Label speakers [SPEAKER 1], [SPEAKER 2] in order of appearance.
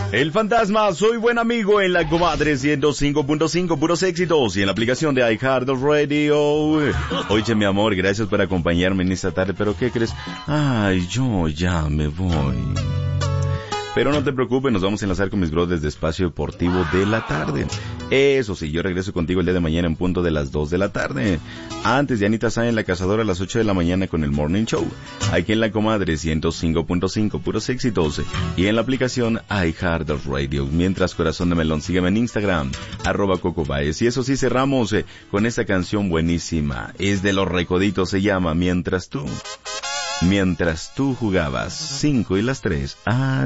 [SPEAKER 1] El fantasma, soy buen amigo en la comadre 105.5, puros éxitos, y en la aplicación de iHeartRadio. Oye, mi amor, gracias por acompañarme en esta tarde, pero ¿qué crees? Ay, yo ya me voy. Pero no te preocupes, nos vamos a enlazar con mis brothers de Espacio Deportivo de la tarde. Eso sí, yo regreso contigo el día de mañana en punto de las 2 de la tarde. Antes de Anita Sáenz en La Cazadora a las 8 de la mañana con el Morning Show. Aquí en la comadre 105.5, puros éxitos. Y en la aplicación iHeartRadio. Mientras, corazón de melón, sígueme en Instagram, @CocoBaez. Y eso sí, cerramos con esta canción buenísima. Es de Los Recoditos, se llama Mientras tú jugabas 5 y las 3.